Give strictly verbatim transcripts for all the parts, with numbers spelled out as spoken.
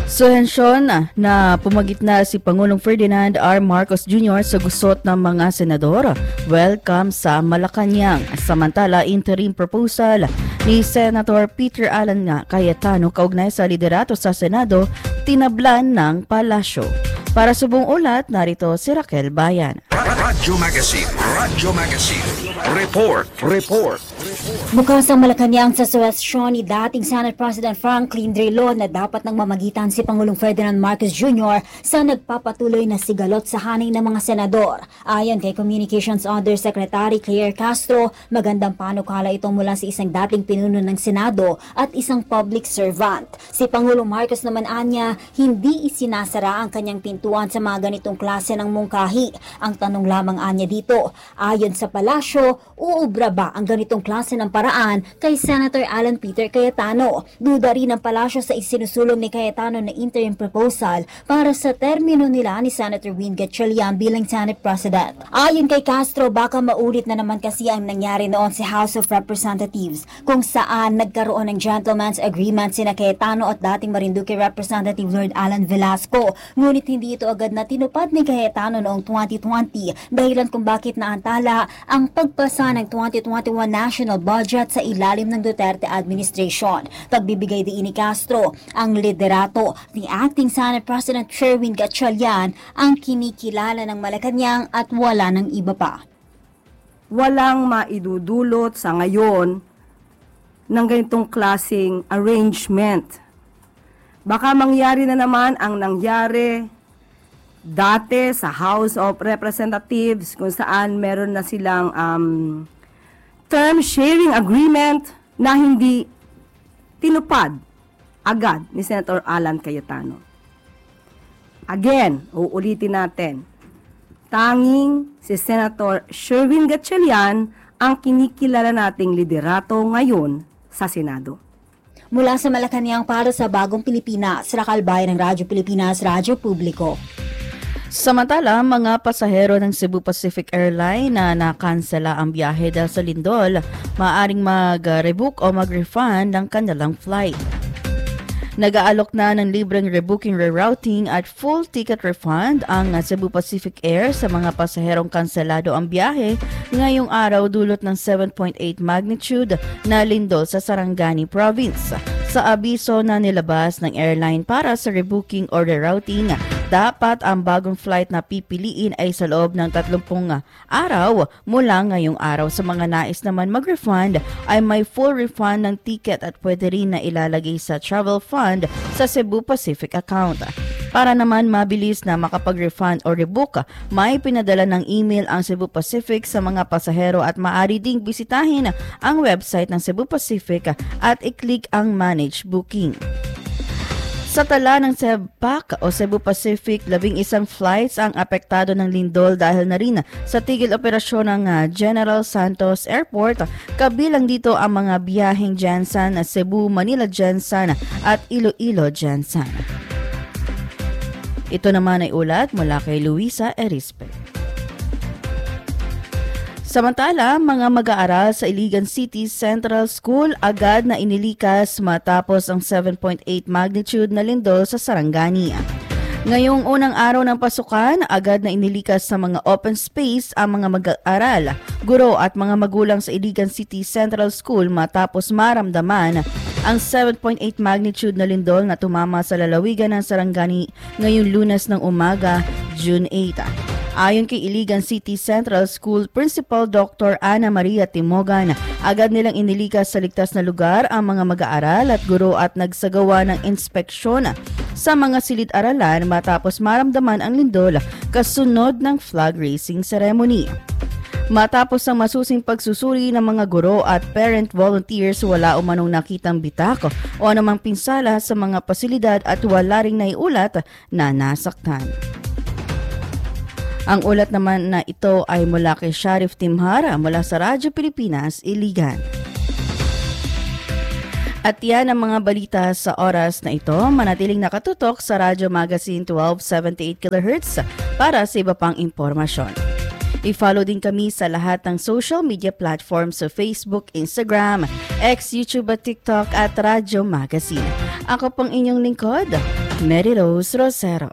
Sohensyon na pumagitna si Pangulong Ferdinand R. Marcos Junior sa gusot ng mga senador. Welcome sa Malacanang. Samantala, interim proposal ni Senator Peter Alan Cayetano kaugnay sa liderato sa Senado, tinablan ng palasyo. Para sa buong ulat, narito si Raquel Bayan. Radyo Magazine, Radyo Magazine, Report, Report. Bukas ang Malacanang sa suwestyon ni dating Senate President Franklin Drilon na dapat nang mamagitan si Pangulong Ferdinand Marcos Junior sa nagpapatuloy na sigalot sa hanay ng mga senador. Ayon kay Communications Undersecretary Claire Castro, magandang panukala ito mula sa isang dating pinuno ng Senado at isang public servant. Si Pangulong Marcos naman anya, hindi isinasara ang kanyang pintuan sa mga ganitong klase ng mungkahi. Ang tanong lamang anya dito, ayon sa palasyo, uubra ba ang ganitong klase ng paraan kay Senator Alan Peter Cayetano? Duda rin ang palasyo sa isinusulong ni Cayetano na interim proposal para sa termino nila ni Senator Win Gatchalian bilang Senate President. Ayon kay Castro, baka maulit na naman kasi ang nangyari noon sa House of Representatives kung saan nagkaroon ng gentleman's agreement sina Cayetano at dating Marinduque Representative Lord Alan Velasco. Ngunit hindi ito agad na tinupad ni Cayetano noong twenty twenty dahilan kung bakit naantala ang pagpasa ng twenty twenty-one national budget sa ilalim ng Duterte administration. Pagbibigay din ni Castro, ang liderato ni acting Senate President Sherwin Gatchalian ang kinikilala ng Malacanang at wala ng iba pa. Walang maidudulot sa ngayon ng ganitong klaseng arrangement. Baka mangyari na naman ang nangyari dati sa House of Representatives kung saan meron na silang um, term sharing agreement na hindi tinupad agad ni Senator Alan Cayetano. Again, uulitin natin, tanging si Senator Sherwin Gatchalian ang kinikilala nating liderato ngayon sa Senado. Mula sa Malacanang para sa Bagong Pilipinas, Raquel Bayan ng Radyo Pilipinas, Radyo Publiko. Samantala, mga pasahero ng Cebu Pacific Airline na nakansela ang biyahe dahil sa lindol, maaaring mag-rebook o mag-refund ng kanilang flight. Nag-aalok na ng libreng rebooking, rerouting at full ticket refund ang Cebu Pacific Air sa mga pasaherong kanselado ang biyahe ngayong araw dulot ng seven point eight magnitude na lindol sa Sarangani Province. Sa abiso na nilabas ng airline para sa rebooking or rerouting, dapat ang bagong flight na pipiliin ay sa loob ng tatlumpung araw mula ngayong araw. Sa mga nais naman mag-refund ay may full refund ng ticket at pwede rin na ilalagay sa travel fund sa Cebu Pacific account. Para naman mabilis na makapag-refund o rebook, may pinadala ng email ang Cebu Pacific sa mga pasahero at maaari ding bisitahin ang website ng Cebu Pacific at i-click ang Manage Booking. Sa tala ng SEBPAC o Cebu Pacific, labing isang flights ang apektado ng lindol dahil na rin sa tigil operasyon ng General Santos Airport. Kabilang dito ang mga biyaheng Jensan, Cebu, Manila Jensan at Iloilo Jensan. Ito naman ay ulat mula kay Luisa Erispe. Samantala, mga mag-aaral sa Iligan City Central School agad na inilikas matapos ang seven point eight magnitude na lindol sa Sarangani. Ngayong unang araw ng pasukan, agad na inilikas sa mga open space ang mga mag-aaral, guro at mga magulang sa Iligan City Central School matapos maramdaman ang seven point eight magnitude na lindol na tumama sa lalawigan ng Sarangani ngayong Lunes ng umaga, June eighth. Ayon kay Iligan City Central School Principal Doctor Ana Maria Timogan, agad nilang inilikas sa ligtas na lugar ang mga mag-aaral at guro at nagsagawa ng inspeksyon sa mga silid-aralan matapos maramdaman ang lindol kasunod ng flag raising ceremony. Matapos ang masusing pagsusuri ng mga guro at parent volunteers, wala umanong nakitang bitak o anumang pinsala sa mga pasilidad at wala ring naiulat na nasaktan. Ang ulat naman na ito ay mula kay Sharif Timhara mula sa Radyo Pilipinas, Iligan. At yan ang mga balita sa oras na ito. Manatiling nakatutok sa Radyo Magazine twelve seventy-eight kilohertz para sa iba pang impormasyon. I-follow din kami sa lahat ng social media platforms sa Facebook, Instagram, X, YouTube at TikTok at Radyo Magazine. Ako pong inyong lingkod, Mary Rose Rosero.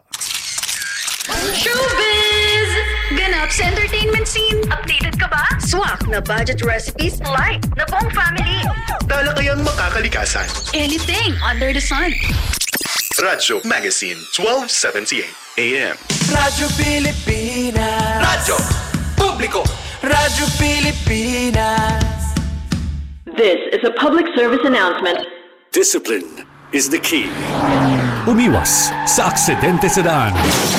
Showbiz! Ganap sa entertainment scene. Updated ka ba? Swak na budget recipes like na buong family. Dala kayang makakalikasan. Anything under the sun. Radyo Magazine, twelve seventy-eight A M. Radyo Pilipinas. Radyo Publiko. Radyo Pilipinas. This is a public service announcement. Discipline is the key. Umiwas sa aksidente sa daan.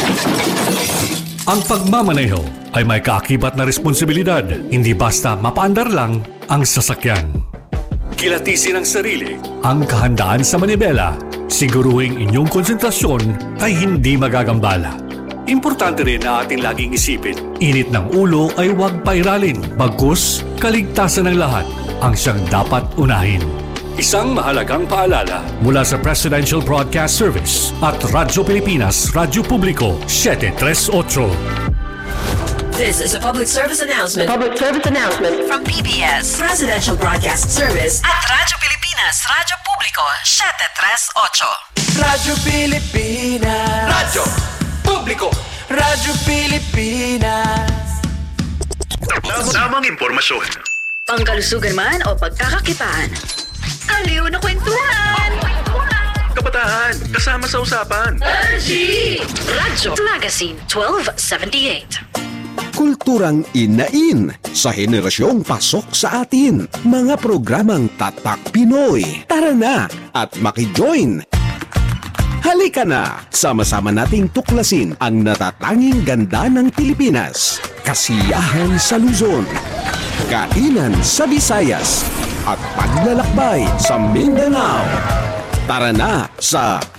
Ang pagmamaneho ay may kaakibat na responsibilidad. Hindi basta mapaandar lang ang sasakyan. Kilatisin ang sarili, ang kahandaan sa manibela. Siguruhing inyong konsentrasyon ay hindi magagambala. Importante rin na ating laging isipin, init ng ulo ay huwag pairalin. Bagkus, kaligtasan ng lahat ang siyang dapat unahin. Isang mahalagang paalala mula sa Presidential Broadcast Service at Radyo Pilipinas, Radyo Publiko, seven thirty-eight. This is a public service announcement. Public service announcement From P B S, Presidential Broadcast Service at Radyo Pilipinas, Radyo Publiko, seven thirty-eight. Radyo Pilipinas. Radyo Publiko. Radyo Pilipinas. Tamang, tamang impormasyon. Pangkalusugan man o pagkakakitaan. Aliw na kwentuhan! Kabataan, kasama sa usapan. R G! Radyo Magazine, twelve seventy-eight. Kulturang inain sa henerasyong pasok sa atin. Mga programang Tatak Pinoy. Tara na at makijoin! Halika na! Sama-sama nating tuklasin ang natatanging ganda ng Pilipinas. Kasiyahan sa Luzon. Kainan sa Visayas. At paglalakbay sa Mindanao. Tara na sa